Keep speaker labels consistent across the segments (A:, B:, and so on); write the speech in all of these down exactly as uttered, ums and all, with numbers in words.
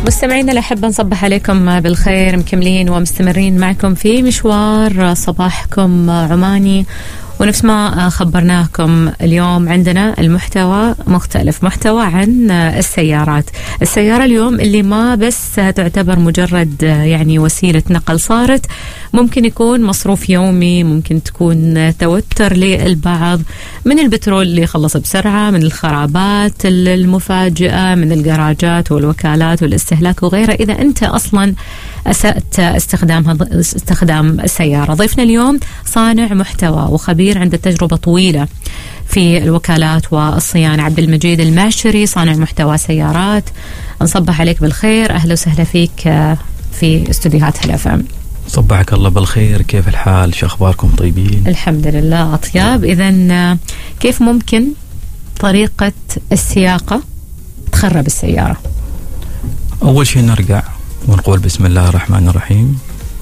A: مستمعينا الأحبة، نصبح عليكم بالخير، مكملين ومستمرين معكم في مشوار صباحكم عماني. ونفس ما خبرناكم اليوم عندنا المحتوى مختلف، محتوى عن السيارات. السيارة اليوم اللي ما بس تعتبر مجرد يعني وسيلة نقل، صارت ممكن يكون مصروف يومي، ممكن تكون توتر للبعض من البترول اللي خلص بسرعة، من الخرابات المفاجئة، من الجراجات والوكالات والاستهلاك وغيرها، إذا أنت أصلا أسأت استخدامها استخدام السيارة. ضيفنا اليوم صانع محتوى وخبير عنده تجربة طويلة في الوكالات والصيانة، عبد المجيد المعشري، صانع محتوى سيارات. نصبح عليك بالخير، أهلا وسهلا فيك في استوديوهات هلا إف إم.
B: صبحك الله بالخير، كيف الحال؟ شو أخباركم؟ طيبين؟
A: الحمد لله أطيب. إذن كيف ممكن طريقة السياقة تخرب السيارة؟
B: أول شيء نرجع ونقول بسم الله الرحمن الرحيم.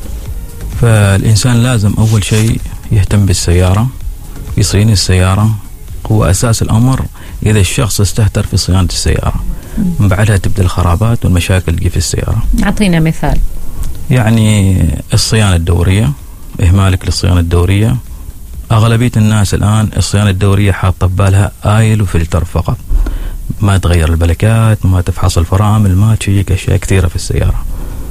B: فالإنسان لازم أول شيء يهتم بالسيارة، يصين السيارة، هو أساس الأمر. إذا الشخص استهتر في صيانة السيارة من بعدها تبدأ الخرابات والمشاكل اللي في السيارة.
A: أعطينا مثال.
B: يعني الصيانة الدورية، إهمالك للصيانة الدورية. أغلبية الناس الآن الصيانة الدورية حاطة ببالها آيل وفلتر فقط، ما تغير البلكات، ما تفحص الفرامل، ما تشيك أشياء كثيرة في السيارة.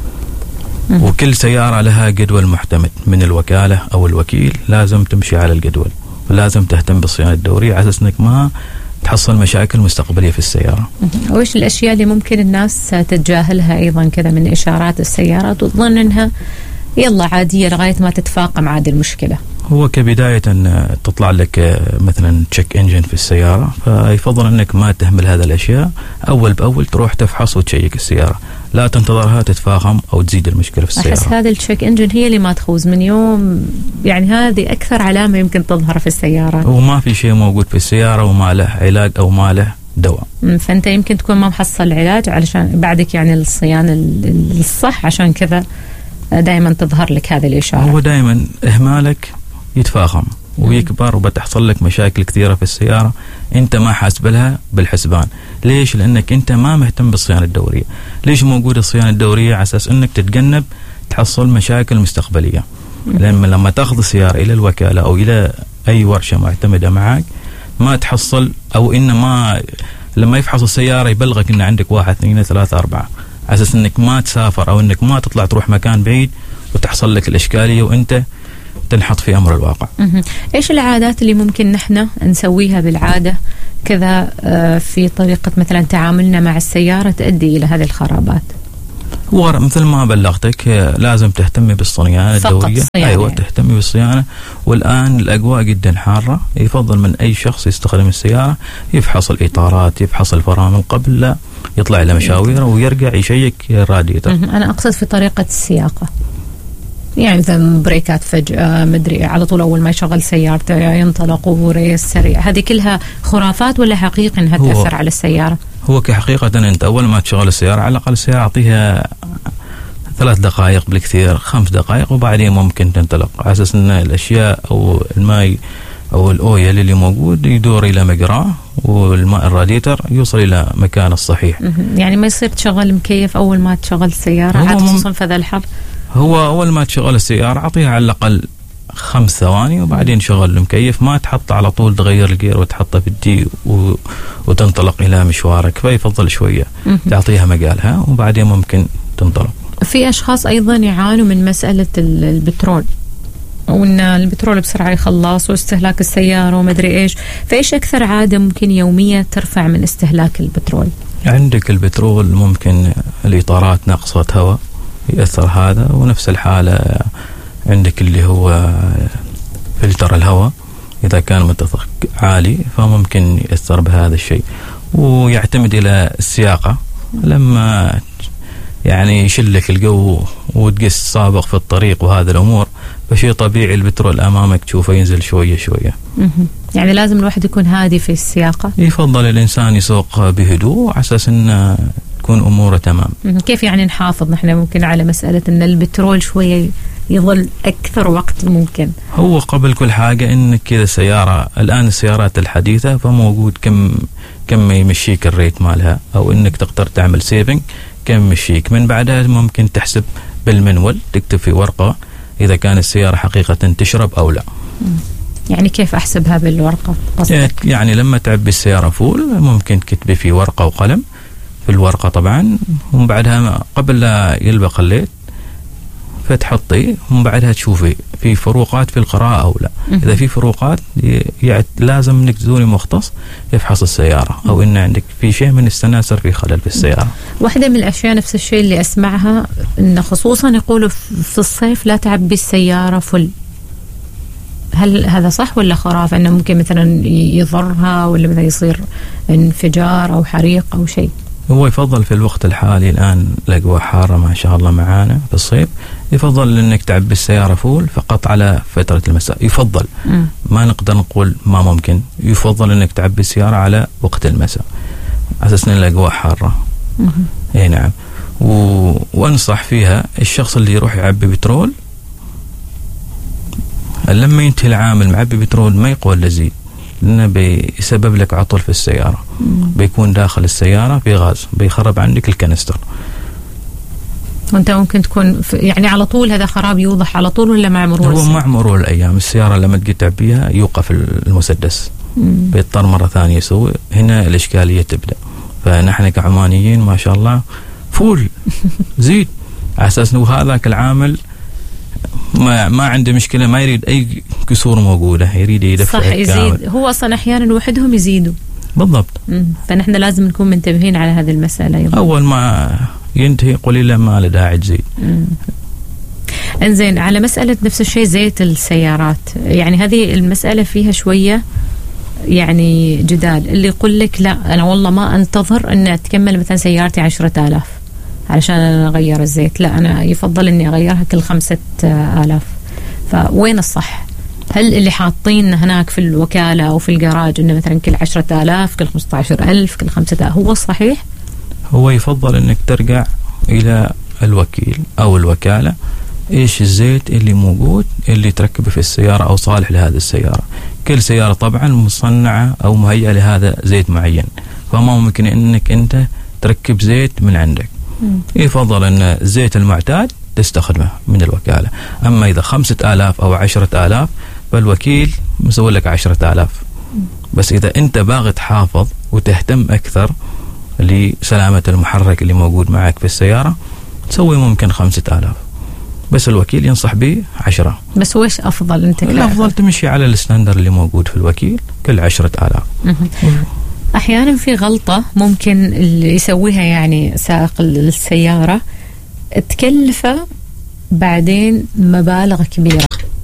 B: م- وكل سيارة لها جدول محتمل من الوكالة أو الوكيل، لازم تمشي على الجدول، ولازم تهتم بالصيانة الدورية على أساس أنك ما تحصل مشاكل مستقبلية في السيارة.
A: وإيش الأشياء اللي ممكن الناس تتجاهلها أيضا كذا من إشارات السيارة وتظن أنها يلا عادية لغاية ما تتفاقم عاد المشكلة؟
B: هو كبداية أن تطلع لك مثلا تشيك انجن في السيارة، فيفضل أنك ما تهمل هذا الأشياء، أول بأول تروح تفحص وتشيك السيارة، لا تنتظرها تتفاقم أو تزيد المشكلة في السيارة.
A: أحس هذا التشيك انجن هي اللي ما تخوز من يوم، يعني هذه أكثر علامة يمكن تظهر في السيارة.
B: وما في شيء موجود في السيارة وما له علاج أو ما له دواء.
A: فأنت يمكن تكون ما محصل علاج علشان بعدك يعني الصيانة الصح، عشان كذا دائما تظهر لك هذه الإشارة.
B: هو دائما إهمالك يتفاقم ويكبر وبتحصل لك مشاكل كثيرة في السيارة انت ما حاسب لها بالحسبان. ليش؟ لانك انت ما مهتم بالصيانة الدورية. ليش موجودة الصيانة الدورية؟ على اساس انك تتجنب تحصل مشاكل مستقبلية. لما لما تاخذ السيارة الى الوكالة او الى اي ورشة معتمدة معك، ما تحصل او ان ما لما يفحص السيارة يبلغك ان عندك واحد اثنين ثلاثة اربعة، على اساس انك ما تسافر او انك ما تطلع تروح مكان بعيد وتحصل لك الاشكالية وانت تنحط في أمر الواقع.
A: إيش العادات اللي ممكن نحن نسويها بالعادة كذا في طريقة مثلا تعاملنا مع السيارة تؤدي إلى هذه الخرابات؟
B: هو مثل ما بلغتك لازم تهتمي بالصيانة الدورية. أيوة يعني. تهتمي بالصيانة. والآن الأجواء جدا حارة، يفضل من أي شخص يستخدم السيارة يفحص الإطارات، يفحص الفرامل قبل لا يطلع إلى مشاوير ويرجع يشيك الراديتر.
A: أنا أقصد في طريقة السياقة، يعني مثلا بريكات فجأة، مدري على طول أول ما يشغل سيارته ينطلق وريس سريع، هذه كلها خرافات ولا حقيقة أنها تأثر على السيارة؟
B: هو كحقيقة أنت أول ما تشغل السيارة على الأقل السيارة أعطيها ثلاث دقائق بالكثير، خمس دقائق، وبعدين ممكن تنطلق، على أساس أن الأشياء أو الماء أو الأويل اللي موجود يدور إلى مجراه والماء الراديتر يوصل إلى مكان الصحيح.
A: يعني ما يصير تشغل مكيف أول ما تشغل السيارة، خصوصا في ذا الحر؟
B: هو أول ما تشغل السيارة أعطيها على الأقل خمس ثواني وبعدين شغل المكيف، ما تحط على طول تغير الجير وتحطه في الدي و... وتنطلق إلى مشوارك، فيفضل شوية تعطيها مجالها وبعدين ممكن تنطلق.
A: في أشخاص أيضا يعانوا من مسألة البترول، وإن البترول بسرعة يخلص واستهلاك السيارة ومدري إيش، فإيش أكثر عادة ممكن يومية ترفع من استهلاك البترول؟
B: عندك البترول ممكن الإطارات نقصة هواء يأثر هذا، ونفس الحالة عندك اللي هو فلتر الهواء إذا كان متفق عالي فممكن يأثر بهذا الشيء. ويعتمد إلى السياقة، لما يعني يشلك الجو وتقس سابق في الطريق وهذا الأمور، فشيء طبيعي البترول أمامك تشوفه ينزل شوية شوية.
A: يعني لازم الواحد يكون هادي في السياقة.
B: يفضل الإنسان يسوق بهدوء على أساس أنه تكون أموره تمام.
A: كيف يعني نحافظ نحن ممكن على مسألة أن البترول شوية يظل أكثر وقت ممكن؟
B: هو قبل كل حاجة إنك كذا سيارة، الآن السيارات الحديثة فموجود كم كم يمشيك الريت مالها، أو إنك تقدر تعمل سيفنج كم مشيك. من بعدها ممكن تحسب بالمنول، تكتب في ورقة إذا كان السيارة حقيقة تشرب أو لا.
A: يعني كيف أحسبها بالورقة قصدك؟
B: يعني لما تعبي السيارة فول ممكن تكتبي في ورقة وقلم، في الورقة طبعا، ومن بعدها قبل لا يلبق الليت فتحطي، ومن بعدها تشوفي في فروقات في القراءة أو لا. إذا في فروقات يعني لازم إنك تزوري مختص يفحص السيارة، أو إن عندك في شيء من السناسر في خلل في السيارة.
A: واحدة من الأشياء نفس الشيء اللي أسمعها إن خصوصا يقولوا في الصيف لا تعبي السيارة فل. هل هذا صح ولا خرافة؟ إنه ممكن مثلا يضرها ولا مثلا يصير انفجار أو حريق أو شيء؟
B: هو يفضل في الوقت الحالي الآن الأجواء حارة ما شاء الله معانا في الصيف، يفضل إنك تعبي السيارة فول فقط على فترة المساء. يفضل م. ما نقدر نقول ما ممكن، يفضل إنك تعبي السيارة على وقت المساء أساسا الأجواء حارة. إيه نعم. و... وأنصح فيها الشخص اللي يروح يعبي بترول لما ينتهي العامل معبي بترول ما يقول لزيد، لأنه بيسبب لك عطل في السيارة. مم. بيكون داخل السيارة في غاز بيخرب عندك الكنستر،
A: وانت ممكن تكون يعني على طول هذا خراب يوضح على طول ولا مع مرور
B: هو مع مرور الأيام السيارة لما تجي تعبيها يوقف المسدس، مم. بيضطر مرة ثانية يسوي، هنا الإشكالية تبدأ. فنحن كعمانيين ما شاء الله فول زيد على أساس أنه هذاك العامل ما ما عنده مشكلة، ما يريد أي كسور موجودة، يريد يدفع
A: صح يزيد. هو أصلا أحيانا وحدهم يزيدوا
B: بالضبط.
A: مم. فنحن لازم نكون منتبهين على هذه المسألة أيضا.
B: أول ما ينتهي قولي له ما له داعي تزيد.
A: انزين، على مسألة نفس الشيء زيت السيارات، يعني هذه المسألة فيها شوية يعني جدال. اللي يقول لك لا أنا والله ما أنتظر أن تكمل مثلا سيارتي عشرة آلاف علشان أنا أغير الزيت، لا أنا يفضل أني أغيرها كل خمسة آلاف. فوين الصح؟ هل اللي حاطين هناك في الوكالة أو في الجراج أنه مثلا كل عشرة آلاف، كل خمسة عشر ألف، كل خمسة آلاف هو الصحيح؟
B: هو يفضل أنك ترجع إلى الوكيل أو الوكالة إيش الزيت اللي موجود اللي تركبه في السيارة أو صالح لهذه السيارة. كل سيارة طبعا مصنعة أو مهيئة لهذا زيت معين، فما ممكن أنك أنت تركب زيت من عندك. يفضل أن الزيت المعتاد تستخدمه من الوكالة. أما إذا خمسة آلاف أو عشرة آلاف فالوكيل مسوي لك عشرة آلاف. بس إذا أنت باغي تحافظ وتهتم أكثر لسلامة المحرك اللي موجود معك في السيارة تسوي ممكن خمسة آلاف، بس الوكيل ينصح به عشرة.
A: بس وش أفضل أنت؟
B: الأفضل تمشي على الستاندر اللي موجود في الوكيل كل عشرة آلاف.
A: أحيانا في غلطة ممكن اللي يسويها يعني سائق السيارة تكلفه بعدين مبالغ كبيرة.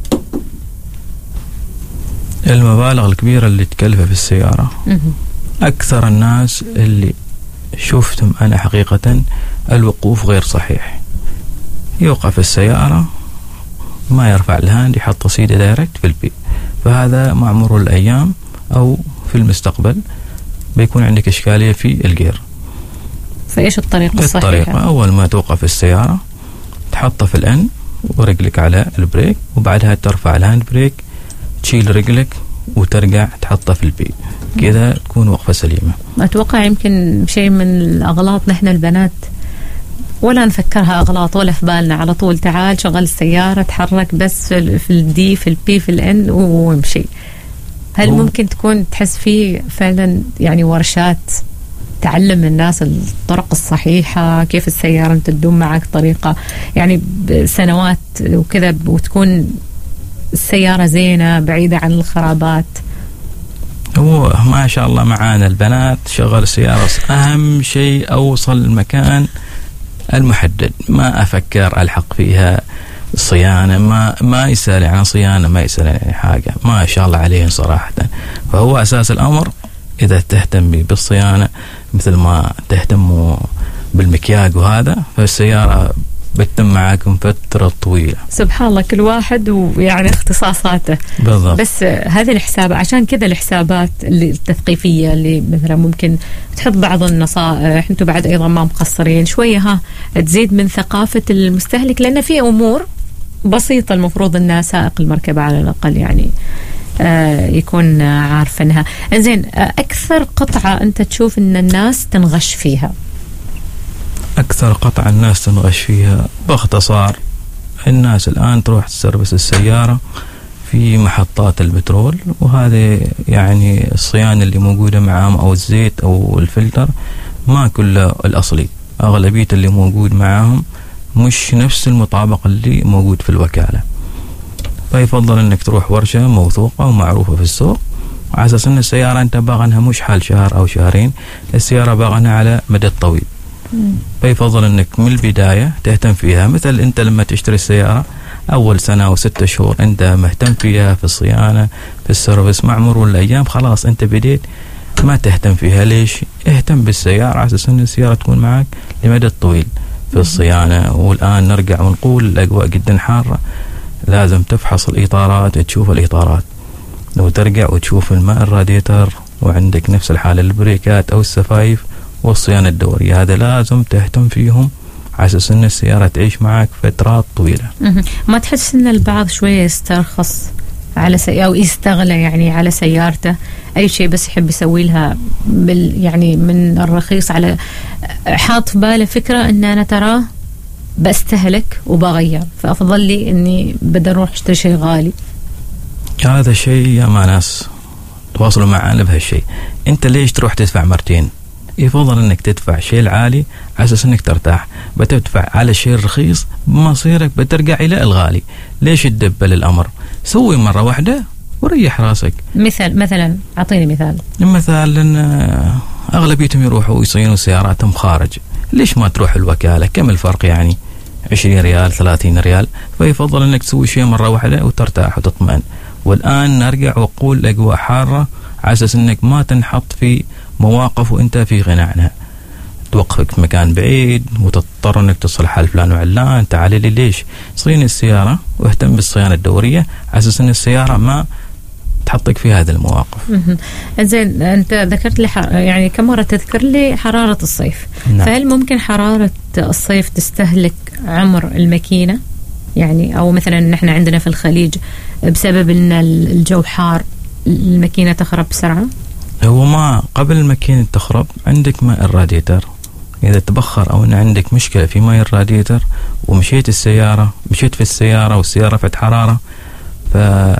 B: المبالغ الكبيرة اللي تكلفها في السيارة أكثر الناس اللي شفتهم أنا حقيقة الوقوف غير صحيح. يوقف السيارة ما يرفع الهاند، يحط رصيده دايركت في البي، فهذا مع مرور الأيام أو في المستقبل بيكون عندك إشكالية في الجير.
A: فإيش الطريقة الصحيحة؟
B: الطريقة أول ما توقف السيارة تحطه في الأن ورجلك على البريك، وبعدها ترفع الهاند بريك، تشيل رجلك وترجع تحطه في البي، كذا تكون وقفة سليمة.
A: أتوقع يمكن شيء من الأغلاط نحن البنات ولا نفكرها أغلاط ولا في بالنا، على طول تعال شغل السيارة تحرك بس في الدي في البي في الان وامشي. هل ممكن تكون تحس فيه فعلا يعني ورشات تعلم الناس الطرق الصحيحة كيف السيارة تدوم معك طريقة يعني سنوات وكذا وتكون السيارة زينة بعيدة عن الخرابات؟
B: هو ما شاء الله معانا البنات شغل السيارة أهم شيء أوصل المكان المحدد، ما أفكر ألحق فيها صيانة، ما ما يسأل عن صيانة، ما يسأل عن حاجة، ما شاء الله عليهم صراحة. فهو أساس الأمر إذا تهتمي بالصيانة مثل ما تهتموا بالمكياج وهذا، فالسيارة بتتم معاكم فترة طويلة.
A: سبحان الله كل واحد ويعني اختصاصاته
B: بالضبط.
A: بس هذه الحساب عشان كذا الحسابات اللي التثقيفية اللي مثلا ممكن تحط بعض النصائح، انتم بعد ايضا ما مقصرين شوية ها تزيد من ثقافة المستهلك، لأن في امور بسيطة المفروض ان سائق المركبة على الاقل يعني آه يكون عارفينها. زين، آه اكثر قطعة انت تشوف ان الناس تنغش فيها؟
B: أكثر قطع الناس تنغش فيها باختصار. الناس الآن تروح تسربس السيارة في محطات البترول، وهذا يعني الصيانة اللي موجودة معاهم أو الزيت أو الفلتر ما كله الأصلي، أغلبية اللي موجود معاهم مش نفس المطابق اللي موجود في الوكالة. فيفضل انك تروح ورشة موثوقة ومعروفة في السوق، على اساس ان السيارة انت باغنها مش حال شهر او شهرين، السيارة باغنها على مدى طويل. فيفضل انك من البداية تهتم فيها. مثل انت لما تشتري السيارة اول سنة او ستة شهور انت مهتم فيها في الصيانة في السيرفس، مع مرور الايام خلاص انت بديت ما تهتم فيها. ليش؟ اهتم بالسيارة على اساس ان السيارة تكون معك لمدى طويل في الصيانة. والان نرجع ونقول الاجواء جدا حارة، لازم تفحص الإطارات، تشوف الإطارات، لو ترجع وتشوف الماء الراديتر، وعندك نفس الحالة البريكات أو السفايف والصيانة الدورية، هذا لازم تهتم فيهم على أساس إن السيارة تعيش معك فترات طويلة.
A: ما تحس إن البعض شوية يسترخص على سي... أو يستغلى يعني على سيارته، أي شيء بس يحب يسوي لها بال... يعني من الرخيص، على حاط في باله فكرة إن أنا تراه بستهلك وبغير، فأفضل لي إني بدي أروح أشتري شيء غالي.
B: هذا الشيء يا ما ناس تواصلوا معنا بهالشيء. أنت ليش تروح تدفع مرتين؟ يفضل إنك تدفع شيء العالي على أساس إنك ترتاح. بتدفع على الشيء الرخيص بمصيرك بترجع إلى الغالي. ليش تدبل الأمر؟ سوي مرة واحدة وريح راسك.
A: مثال مثلا أعطيني مثال.
B: مثال إن أغلبيتهم يروحوا يصينوا سياراتهم خارج. ليش ما تروح الوكالة؟ كم الفرق يعني؟ عشرين ريال ثلاثين ريال. فيفضل انك تسوي شيء مرة واحدة وترتاح وتطمئن. والآن نرجع وقول الأجواء حارة، على أساس انك ما تنحط في مواقف وانت في غنى عنها، توقفك في مكان بعيد وتضطر انك تصلح على فلان وعلان. تعالي لي ليش؟ صين السيارة واهتم بالصيانة الدورية على أساس ان السيارة ما تحطك في هذه المواقف.
A: زين، أنت ذكرت لي حر... يعني كم مرة تذكر لي حرارة الصيف. نعم. فهل ممكن حرارة الصيف تستهلك عمر الماكينة؟ يعني أو مثلا نحن عندنا في الخليج بسبب أن الجو حار الماكينة تخرب بسرعة؟
B: هو ما قبل الماكينة تخرب عندك ماء الراديتر، إذا تبخر أو أن عندك مشكلة في ماء الراديتر ومشيت السيارة مشيت في السيارة والسيارة فت حرارة، ف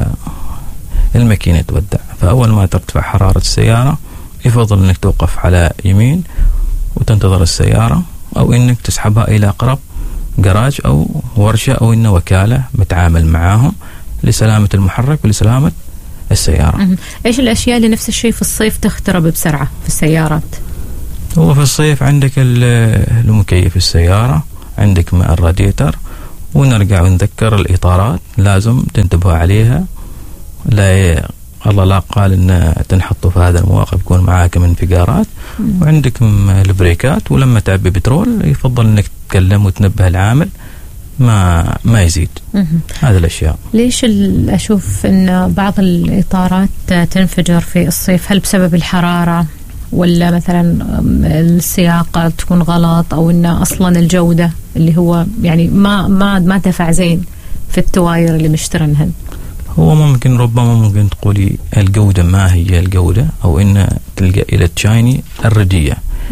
B: الماكينة تودع. فأول ما ترتفع حرارة السيارة يفضل أنك توقف على يمين وتنتظر السيارة، أو أنك تسحبها إلى أقرب جراج أو ورشة أو إن وكالة متعامل معاهم لسلامة المحرك ولسلامة السيارة.
A: إيش الأشياء اللي نفس الشيء في الصيف تخترب بسرعة في السيارات؟
B: هو في الصيف عندك المكيف السيارة، عندك ماء الراديتر، ونرجع ونذكر الإطارات لازم تنتبه عليها. لا الله لا قال ان تنحطوا في هذا المواقف يكون معاكم انفجارات. وعندكم البريكات، ولما تعبي بترول يفضل انك تتكلم وتنبه العامل ما ما يزيد. هذه الاشياء.
A: ليش اشوف ان بعض الاطارات تنفجر في الصيف؟ هل بسبب الحراره ولا مثلا السياقه تكون غلط، او ان اصلا الجوده اللي هو يعني ما ما ما دفع زين في التواير اللي مشترينهن؟
B: هو ممكن ربما ممكن تقولي الجودة ما هي الجودة، أو إن تلقى إلى تشايني الردية.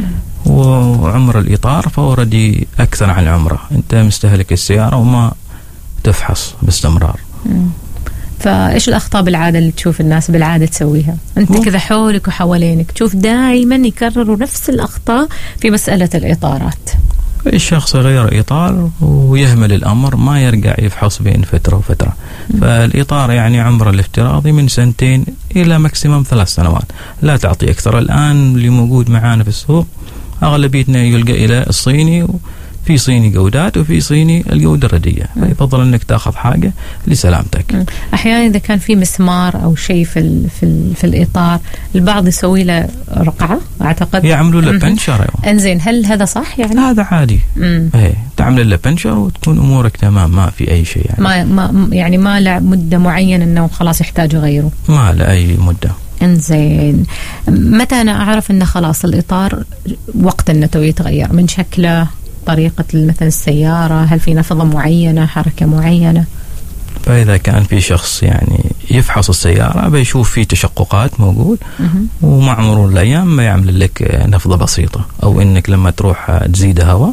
B: وعمر الإطار فهو ردي أكثر عن عمره. أنت مستهلك السيارة وما تفحص باستمرار.
A: مم. فإيش الأخطاء بالعادة اللي تشوف الناس بالعادة تسويها؟ أنت كذا حولك وحوالينك تشوف دائما يكرروا نفس الأخطاء في مسألة الإطارات.
B: الشخص يغير إطار ويهمل الأمر، ما يرجع يفحص بين فترة وفترة. م. فالإطار يعني عمره الافتراضي من سنتين إلى ماكسيمم ثلاث سنوات، لا تعطي أكثر. الآن اللي موجود معانا في السوق أغلبيتنا يلقى إلى الصيني، في صيني جودات وفي صيني الجودة الردية. فيفضل أنك تأخذ حاجة لسلامتك.
A: أحيانا إذا كان في مسمار أو شيء في ال في ال في الإطار البعض يسوي له رقعة، أعتقد
B: يعملوا له بنشر.
A: إنزين، هل هذا صح يعني؟
B: هذا عادي. إيه، تعمل له بنشر وتكون أمورك تمام، ما في أي شيء يعني.
A: ما ما يعني ما له مدة معينة إنه خلاص يحتاج غيره.
B: ما له أي مدة.
A: إنزين، متى أنا أعرف إنه خلاص الإطار وقت إنه تو يتغير من شكله، طريقة مثلا السيارة، هل في نفضة معينة، حركة معينة؟
B: فإذا كان في شخص يعني يفحص السيارة بيشوف في تشققات موجود، ومع مرور الأيام ما يعمل لك نفضة بسيطة، أو إنك لما تروح تزيد هواء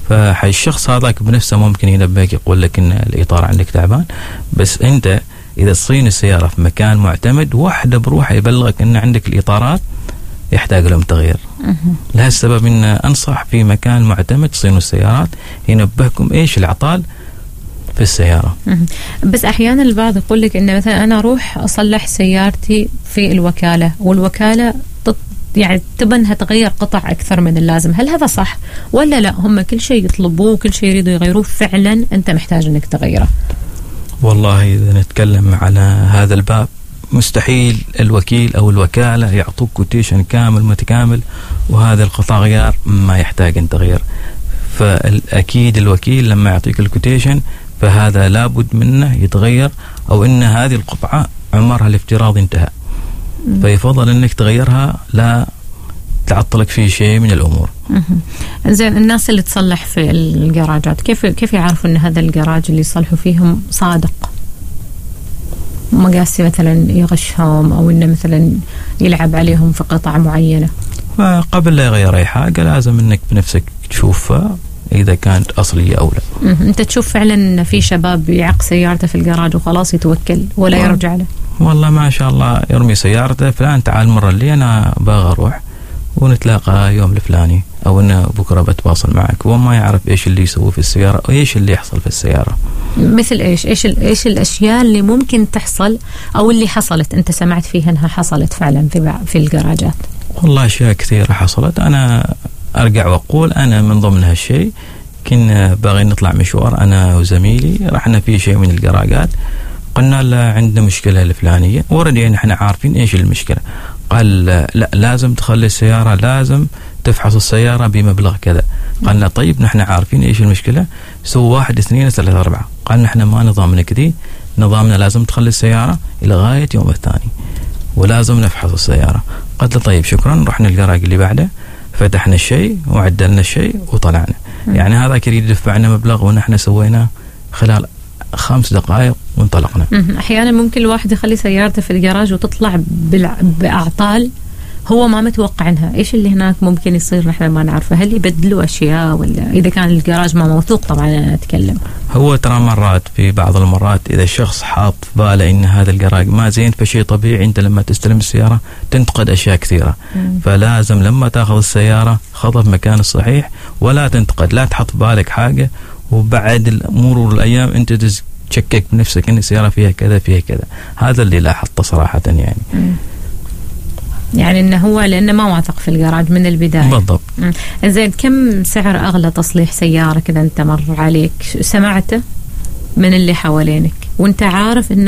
B: فالشخص هذاك بنفسه ممكن ينبهك يقول لك ان الاطار عندك تعبان، بس انت اذا تصين السياره في مكان معتمد واحده بروحه يبلغك ان عندك الاطارات يحتاج لهم تغيير. لهالسبب ان انصح في مكان معتمد تصينوا السيارات ينبهكم ايش العطال في السياره.
A: بس احيانا البعض يقول لك ان مثلا انا اروح اصلح سيارتي في الوكاله، والوكاله يعني تبنها تغير قطع أكثر من اللازم، هل هذا صح ولا لا؟ هم كل شيء يطلبوه وكل شيء يريدوا يغيروه فعلا أنت محتاج أنك تغيره؟
B: والله إذا نتكلم على هذا الباب مستحيل الوكيل أو الوكالة يعطوك كوتيشن كامل متكامل وهذا القطع غيار ما يحتاج أن تغير. فالأكيد الوكيل لما يعطيك الكوتيشن فهذا لابد منه يتغير، أو إن هذه القطعة عمرها الافتراضي انتهى، فيفضل انك تغيرها لا تعطلك في شيء من الامور.
A: زين، الناس اللي تصلح في الجراجات كيف كيف يعرفوا ان هذا الجراج اللي يصلحوا فيهم صادق؟ مقاسي مثلا يغشهم او انه مثلا يلعب عليهم في قطع معينه.
B: فقبل لا يغير اي حاجه لازم انك بنفسك تشوفها اذا كانت اصليه او لا.
A: انت تشوف فعلا في شباب يعق سيارته في الجراج وخلاص يتوكل ولا و... يرجع له؟
B: والله ما شاء الله يرمي سيارته، فلان تعال مرة اللي أنا باغى أروح ونتلاقى يوم الفلاني أو أنه بكرة بتواصل معك، وما يعرف إيش اللي يسوي في السيارة وإيش اللي يحصل في السيارة.
A: مثل إيش إيش إيش الأشياء اللي ممكن تحصل أو اللي حصلت أنت سمعت فيها أنها حصلت فعلا في في الجراجات؟
B: والله أشياء كثيرة حصلت. أنا أرجع وأقول أنا من ضمن هالشيء كنا باغي نطلع مشوار أنا وزميلي، رحنا في شيء من الجراجات قلنا له عندنا مشكلة الفلانية، وردي نحن عارفين إيش المشكلة. قال لا لازم تخلي السيارة، لازم تفحص السيارة بمبلغ كذا. قالنا طيب نحن عارفين إيش المشكلة، سو واحد اثنين ثلاثة أربعة. قال نحن ما نظامنا كذي، نظامنا لازم تخلي السيارة إلى غاية يوم الثاني ولازم نفحص السيارة. قلت له طيب شكرا. رحنا الجراج اللي بعده فتحنا الشيء وعدلنا الشيء وطلعنا. يعني هذا يريد يدفعنا مبلغ ونحن سويناه خلال خمس دقائق وانطلقنا.
A: أحيانا ممكن الواحد يخلي سيارته في الجراج وتطلع بأعطال هو ما متوقع عنها. إيش اللي هناك ممكن يصير نحن ما نعرفه؟ هل يبدلوا أشياء ولا إذا كان الجراج ما موثوق؟ طبعا أنا أتكلم
B: هو ترى مرات في بعض المرات إذا الشخص حاط في باله إن هذا الجراج ما زين فشيء طبيعي أنت لما تستلم السيارة تنتقد أشياء كثيرة. مم. فلازم لما تأخذ السيارة خذها في مكان الصحيح ولا تنتقد، لا تحط في بالك حاجة وبعد مرور الأيام أنت تشكك بنفسك إن السيارة فيها كذا فيها كذا. هذا اللي لاحظته صراحة يعني.
A: مم. يعني إنه هو لأنه ما واثق في الجراج من البداية.
B: بالضبط.
A: زين، كم سعر أغلى تصليح سيارة كذا أنت مر عليك سمعته من اللي حوالينك وأنت عارف إن